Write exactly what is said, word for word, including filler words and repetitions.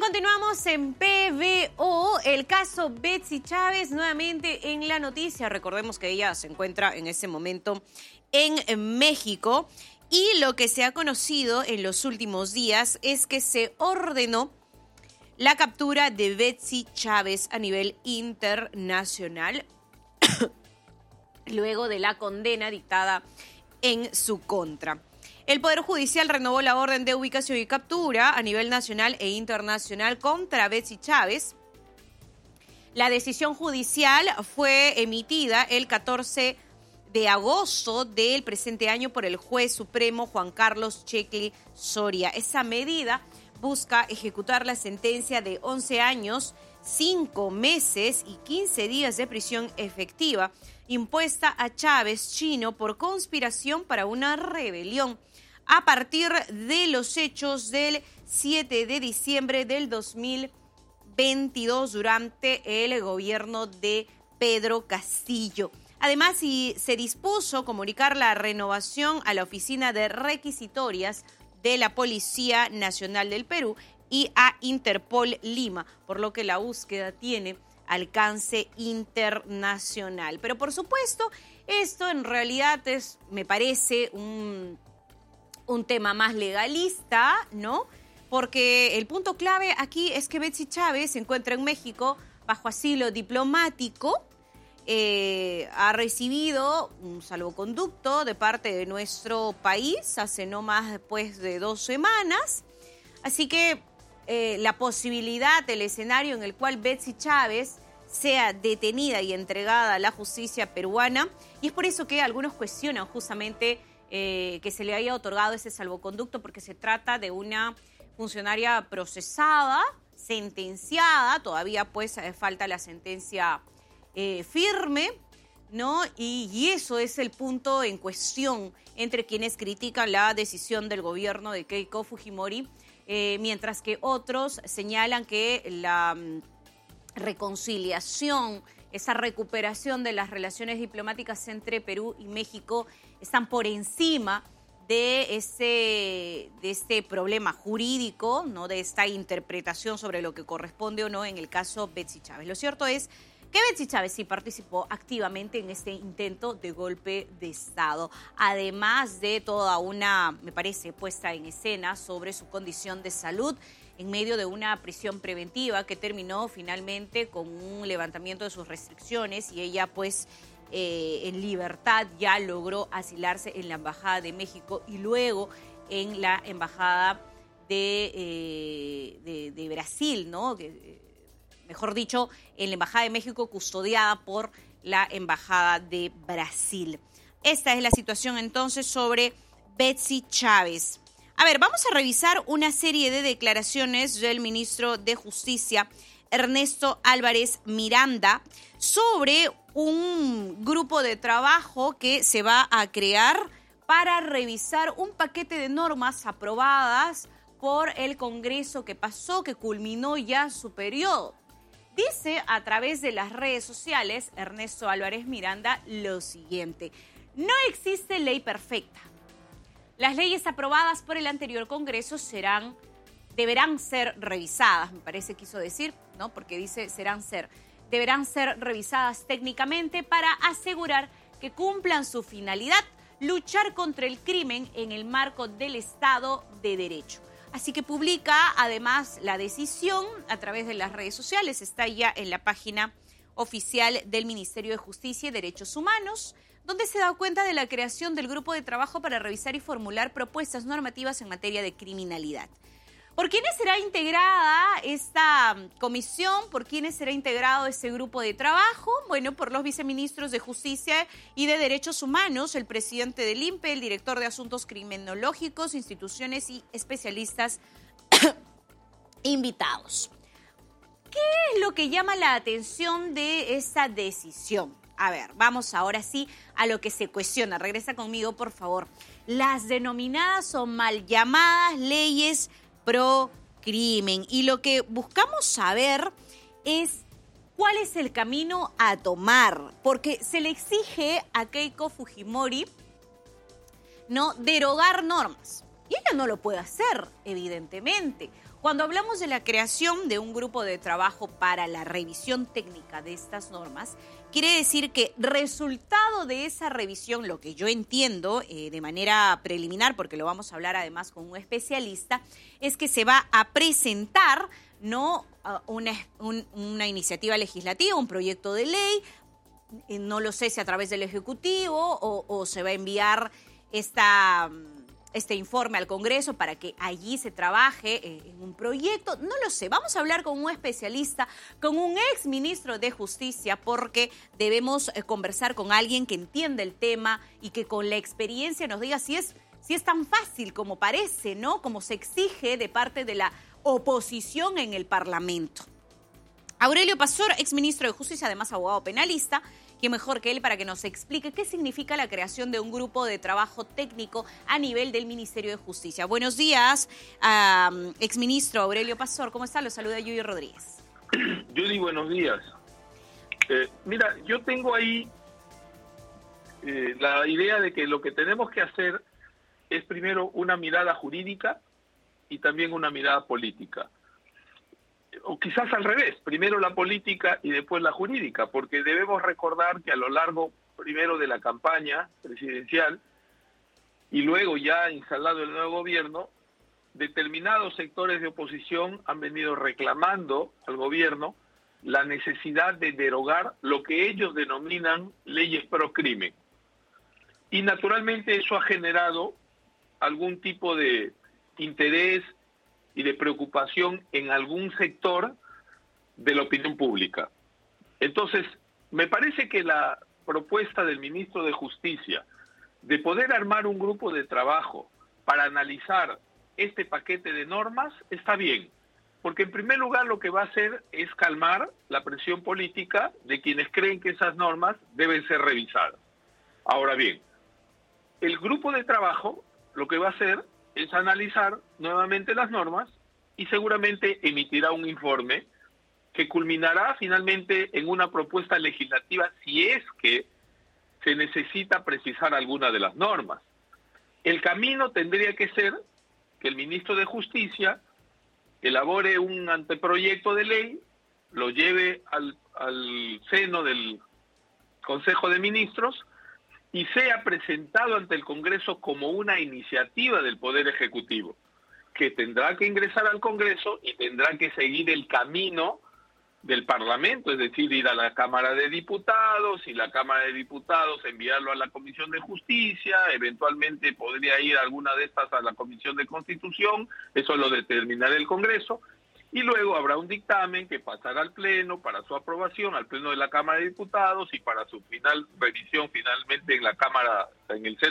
continuamos en P B O. El caso Betsy Chávez nuevamente en la noticia. Recordemos que ella se encuentra en ese momento en México. Y lo que se ha conocido en los últimos días es que se ordenó la captura de Betsy Chávez a nivel internacional luego de la condena dictada en su contra. El Poder Judicial renovó la orden de ubicación y captura a nivel nacional e internacional contra Betsy Chávez. La decisión judicial fue emitida el catorce de agosto del presente año por el juez supremo Juan Carlos Checli Soria. Esa medida busca ejecutar la sentencia de once años, cinco meses y quince días de prisión efectiva impuesta a Chávez Chino por conspiración para una rebelión a partir de los hechos del siete de diciembre del dos mil veintidós durante el gobierno de Pedro Castillo. Además, se dispuso comunicar la renovación a la Oficina de Requisitorias de la Policía Nacional del Perú y a Interpol Lima, por lo que la búsqueda tiene alcance internacional. Pero por supuesto, esto en realidad es, me parece, un, un tema más legalista, ¿no? Porque el punto clave aquí es que Betsy Chávez se encuentra en México bajo asilo diplomático. Eh, ha recibido un salvoconducto de parte de nuestro país hace no más después de dos semanas. Así que eh, la posibilidad del escenario en el cual Betsy Chávez sea detenida y entregada a la justicia peruana, y es por eso que algunos cuestionan justamente eh, que se le haya otorgado ese salvoconducto, porque se trata de una funcionaria procesada, sentenciada, todavía pues falta la sentencia Eh, firme, ¿no? Y, y eso es el punto en cuestión entre quienes critican la decisión del gobierno de Keiko Fujimori, eh, mientras que otros señalan que la um, reconciliación, esa recuperación de las relaciones diplomáticas entre Perú y México están por encima de ese, de este problema jurídico, ¿no? De esta interpretación sobre lo que corresponde o no en el caso Betsy Chávez. Lo cierto es que Betsy Chávez sí participó activamente en este intento de golpe de Estado, además de toda una, me parece, puesta en escena sobre su condición de salud en medio de una prisión preventiva que terminó finalmente con un levantamiento de sus restricciones y ella pues eh, en libertad ya logró asilarse en la Embajada de México y luego en la Embajada de, eh, de, de Brasil, ¿no? Que, mejor dicho, en la Embajada de México custodiada por la Embajada de Brasil. Esta es la situación entonces sobre Betsy Chávez. A ver, vamos a revisar una serie de declaraciones del ministro de Justicia, Ernesto Álvarez Miranda, sobre un grupo de trabajo que se va a crear para revisar un paquete de normas aprobadas por el Congreso que pasó, que culminó ya su periodo. Dice a través de las redes sociales Ernesto Álvarez Miranda lo siguiente: no existe ley perfecta. Las leyes aprobadas por el anterior Congreso serán, deberán ser revisadas, me parece quiso decir, ¿no? Porque dice serán ser, deberán ser revisadas técnicamente para asegurar que cumplan su finalidad, luchar contra el crimen en el marco del Estado de Derecho. Así que publica además la decisión a través de las redes sociales, está ya en la página oficial del Ministerio de Justicia y Derechos Humanos, donde se da cuenta de la creación del grupo de trabajo para revisar y formular propuestas normativas en materia de criminalidad. ¿Por quiénes será integrada esta comisión? ¿Por quiénes será integrado este grupo de trabajo? Bueno, por los viceministros de Justicia y de Derechos Humanos, el presidente del I N P E, el director de Asuntos Criminológicos, instituciones y especialistas invitados. ¿Qué es lo que llama la atención de esa decisión? A ver, vamos ahora sí a lo que se cuestiona. Regresa conmigo, por favor. Las denominadas o mal llamadas leyes pro crimen. Y lo que buscamos saber es cuál es el camino a tomar, porque se le exige a Keiko Fujimori no derogar normas. Y ella no lo puede hacer, evidentemente. Cuando hablamos de la creación de un grupo de trabajo para la revisión técnica de estas normas, quiere decir que resultado de esa revisión, lo que yo entiendo eh, de manera preliminar, porque lo vamos a hablar además con un especialista, es que se va a presentar, ¿no?, una, un, una iniciativa legislativa, un proyecto de ley, no lo sé si a través del Ejecutivo o, o se va a enviar esta... este informe al Congreso para que allí se trabaje eh, en un proyecto. No lo sé, vamos a hablar con un especialista, con un ex ministro de Justicia, porque debemos eh, conversar con alguien que entienda el tema y que con la experiencia nos diga si es, si es tan fácil como parece, ¿no? Como se exige de parte de la oposición en el Parlamento. Aurelio Pastor, ex ministro de Justicia, además abogado penalista, ¿quién mejor que él para que nos explique qué significa la creación de un grupo de trabajo técnico a nivel del Ministerio de Justicia? Buenos días, um, exministro Aurelio Pastor. ¿Cómo está? Lo saluda Yuyi Rodríguez. Yuyi, buenos días. Eh, mira, yo tengo ahí eh, la idea de que lo que tenemos que hacer es primero una mirada jurídica y también una mirada política. O quizás al revés, primero la política y después la jurídica, porque debemos recordar que a lo largo primero de la campaña presidencial y luego ya instalado el nuevo gobierno, determinados sectores de oposición han venido reclamando al gobierno la necesidad de derogar lo que ellos denominan leyes pro crimen. Y naturalmente eso ha generado algún tipo de interés y de preocupación en algún sector de la opinión pública. Entonces, me parece que la propuesta del ministro de Justicia de poder armar un grupo de trabajo para analizar este paquete de normas está bien, porque en primer lugar lo que va a hacer es calmar la presión política de quienes creen que esas normas deben ser revisadas. Ahora bien, el grupo de trabajo lo que va a hacer es analizar nuevamente las normas y seguramente emitirá un informe que culminará finalmente en una propuesta legislativa si es que se necesita precisar alguna de las normas. El camino tendría que ser que el ministro de Justicia elabore un anteproyecto de ley, lo lleve al, al seno del Consejo de Ministros y sea presentado ante el Congreso como una iniciativa del Poder Ejecutivo, que tendrá que ingresar al Congreso y tendrá que seguir el camino del Parlamento, es decir, ir a la Cámara de Diputados y la Cámara de Diputados enviarlo a la Comisión de Justicia, eventualmente podría ir alguna de estas a la Comisión de Constitución, eso lo determinará el Congreso, y luego habrá un dictamen que pasará al Pleno para su aprobación, al Pleno de la Cámara de Diputados y para su final revisión finalmente en la Cámara, en el